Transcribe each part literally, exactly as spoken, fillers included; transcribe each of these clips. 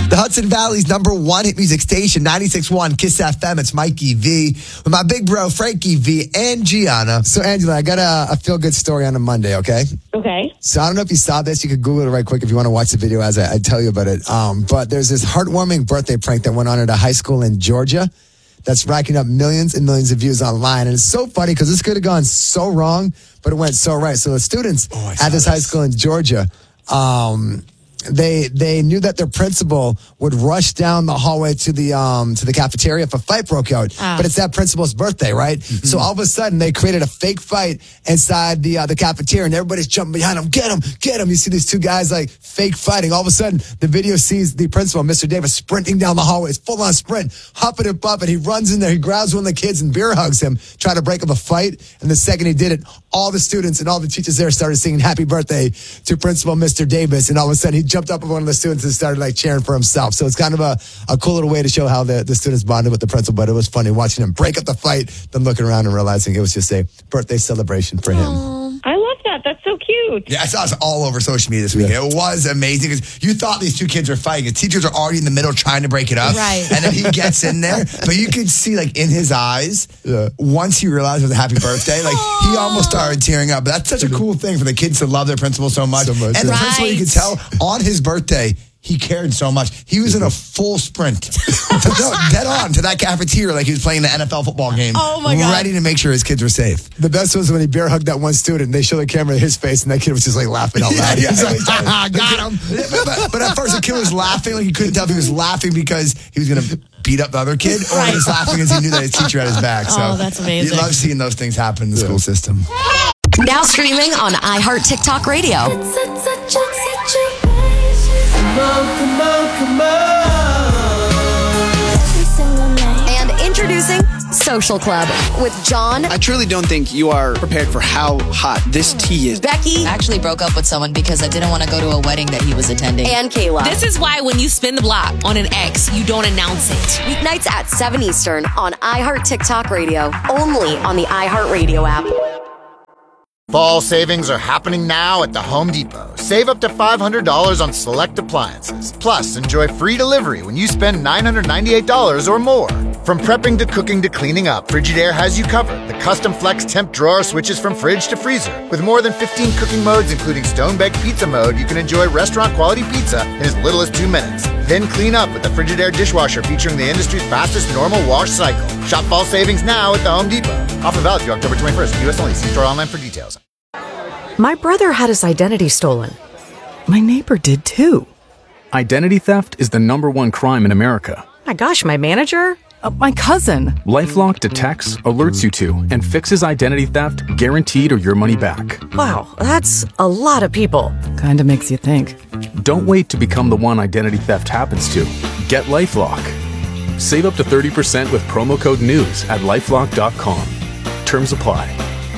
The Hudson Valley's number one hit music station, ninety-six point one Kiss F M. It's Mikey V with my big bro, Frankie V, and Gianna. So, Angela, I got a, a feel-good story on a Monday, okay? Okay. So, I don't know if you saw this. You could Google it right quick if you want to watch the video as I, I tell you about it. Um, but there's this heartwarming birthday prank that went on at a high school in Georgia that's racking up millions and millions of views online. And it's so funny because this could have gone so wrong, but it went so right. So, the students oh, at this this high school in Georgia, um... They they knew that their principal would rush down the hallway to the um to the cafeteria if a fight broke out. Oh. But it's that principal's birthday, right? Mm-hmm. So all of a sudden they created a fake fight inside the uh, the cafeteria, and everybody's jumping behind them. Get him, get him! You see these two guys like fake fighting. All of a sudden the video sees the principal, Mister Davis, sprinting down the hallway. It's full on sprint, huffing and puffing. He runs in there, he grabs one of the kids and beer hugs him, trying to break up a fight. And the second he did it, all the students and all the teachers there started singing "Happy Birthday" to Principal Mister Davis, and all of a sudden he jumped up with one of the students and started like cheering for himself. So it's kind of a, a cool little way to show how the, the students bonded with the principal, but it was funny watching him break up the fight, then looking around and realizing it was just a birthday celebration for him. Aww. I love that. That's so cute. Yeah, I saw this all over social media this week. Yeah. It was amazing because you thought these two kids were fighting. The teachers are already in the middle trying to break it up. Right. And then he gets in there. But you could see, like, in his eyes, Yeah. once he realized it was a happy birthday, like, he almost started tearing up. But that's such a cool thing for the kids to love their principal so much. So much, and the yeah. principal, you could tell, on his birthday, he cared so much. He was in a full sprint to, no, dead on to that cafeteria like he was playing the N F L football game. Oh, my God. Ready to make sure his kids were safe. The best was when he bear hugged that one student, and they showed the camera his face, and that kid was just like laughing out loud. Yeah, He's yeah. like, "Ah, got him." but, but, but at first the kid was laughing, like he couldn't tell if he was laughing because he was going to beat up the other kid, or he was laughing because he knew that his teacher had his back. So Oh, that's amazing. You love seeing those things happen in the school system. Now streaming on iHeart TikTok Radio. It's such a situation. Come on, come on, come on. Every single night. And introducing Social Club with John, I truly don't think you are prepared for how hot this tea is. Becky, I actually broke up with someone because I didn't want to go to a wedding that he was attending. and Kayla. This is why when you spin the block on an ex, you don't announce it. Weeknights at seven Eastern on iHeart TikTok Radio. Only on the iHeart Radio app. Fall savings are happening now at the Home Depot. Save up to five hundred dollars on select appliances. Plus, enjoy free delivery when you spend nine hundred ninety-eight dollars or more. From prepping to cooking to cleaning up, Frigidaire has you covered. The custom flex temp drawer switches from fridge to freezer. With more than fifteen cooking modes, including stone-baked pizza mode, you can enjoy restaurant-quality pizza in as little as two minutes. Then clean up with the Frigidaire dishwasher featuring the industry's fastest normal wash cycle. Shop fall savings now at the Home Depot. Offer valid through October twenty-first. U S only. See store online for details. My brother had his identity stolen. My neighbor did too. Identity theft is the number one crime in America. My gosh, my manager? Uh, my cousin. LifeLock detects, alerts you to, and fixes identity theft guaranteed or your money back. Wow, that's a lot of people. Kinda makes you think. Don't wait to become the one identity theft happens to. Get LifeLock. Save up to thirty percent with promo code NEWS at lifelock dot com. Terms apply.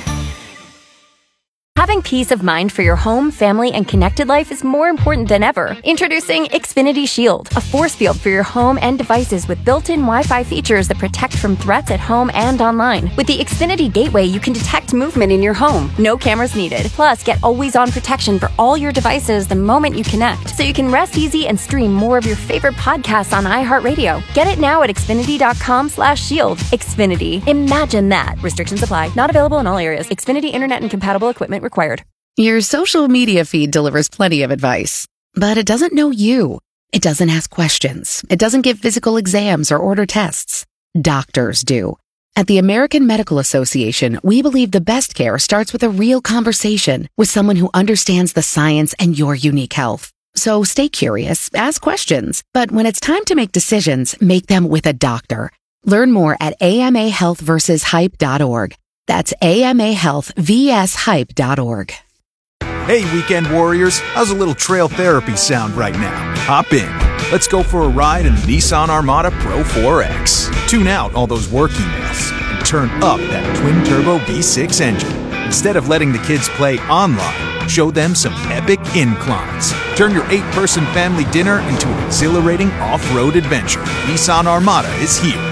Having peace of mind for your home, family, and connected life is more important than ever. Introducing Xfinity Shield, a force field for your home and devices with built-in Wi-Fi features that protect from threats at home and online. With the Xfinity Gateway, you can detect movement in your home. No cameras needed. Plus, get always-on protection for all your devices the moment you connect, so you can rest easy and stream more of your favorite podcasts on iHeartRadio. Get it now at Xfinity dot com slash shield. Xfinity. Imagine that. Restrictions apply. Not available in all areas. Xfinity Internet and compatible equipment required. Your social media feed delivers plenty of advice, but it doesn't know you. It doesn't ask questions. It doesn't give physical exams or order tests. Doctors do. At the American Medical Association, we believe the best care starts with a real conversation with someone who understands the science and your unique health. So stay curious, ask questions, but when it's time to make decisions, make them with a doctor. Learn more at A M A health versus hype dot org. That's A M A health versus hype dot org. Hey, weekend warriors, how's a little trail therapy sound right now? Hop in. Let's go for a ride in the Nissan Armada Pro four X. Tune out all those work emails and turn up that twin-turbo V six engine. Instead of letting the kids play online, show them some epic inclines. Turn your eight-person family dinner into an exhilarating off-road adventure. Nissan Armada is here.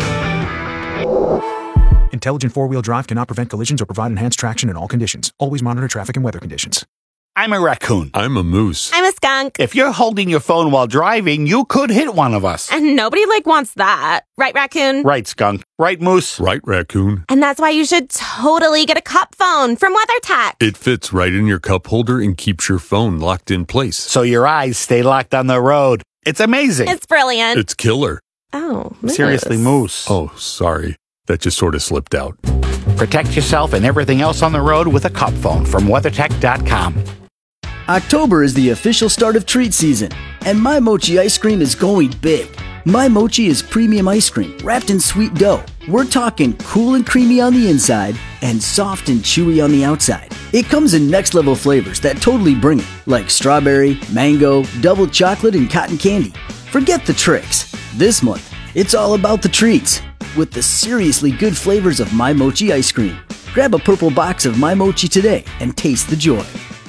Intelligent four-wheel drive cannot prevent collisions or provide enhanced traction in all conditions. Always monitor traffic and weather conditions. I'm a raccoon. I'm a moose. I'm a skunk. If you're holding your phone while driving, you could hit one of us. And nobody, like, wants that. Right, raccoon? Right, skunk. Right, moose? Right, raccoon. And that's why you should totally get a cup phone from WeatherTech. It fits right in your cup holder and keeps your phone locked in place. So your eyes stay locked on the road. It's amazing. It's brilliant. It's killer. Oh, moose. Seriously, moose. Oh, sorry. That just sort of slipped out. Protect yourself and everything else on the road with a cup phone from WeatherTech dot com. October is the official start of treat season, and My Mochi ice cream is going big. My Mochi is premium ice cream wrapped in sweet dough. We're talking cool and creamy on the inside and soft and chewy on the outside. It comes in next level flavors that totally bring it, like strawberry, mango, double chocolate, and cotton candy. Forget the tricks. This month, it's all about the treats with the seriously good flavors of My Mochi ice cream. Grab a purple box of My Mochi today and taste the joy.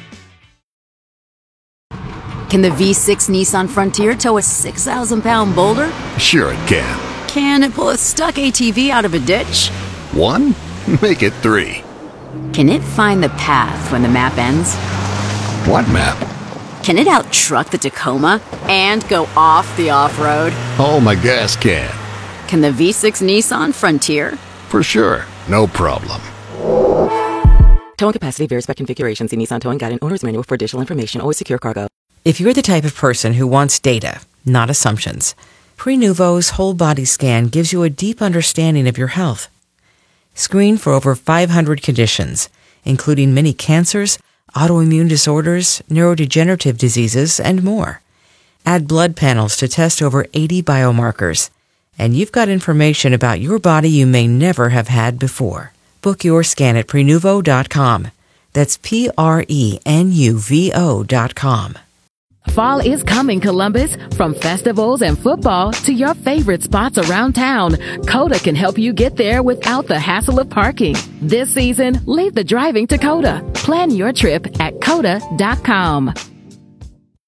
Can the V six Nissan Frontier tow a six thousand pound boulder? Sure it can. Can it pull a stuck A T V out of a ditch? One? Make it three. Can it find the path when the map ends? What map? Can it out-truck the Tacoma and go off the off-road? Oh, my gas can. Can the V six Nissan Frontier? For sure. No problem. Towing capacity varies by configuration. See Nissan Towing Guide and Owner's Manual for additional information. Always secure cargo. If you're the type of person who wants data, not assumptions, Prenuvo's whole body scan gives you a deep understanding of your health. Screen for over five hundred conditions, including many cancers, autoimmune disorders, neurodegenerative diseases, and more. Add blood panels to test over eighty biomarkers, and you've got information about your body you may never have had before. Book your scan at Prenuvo dot com. That's P R E N U V O dot com. Fall is coming, Columbus. From festivals and football to your favorite spots around town, Coda can help you get there without the hassle of parking. This season, leave the driving to Coda. Plan your trip at Coda dot com.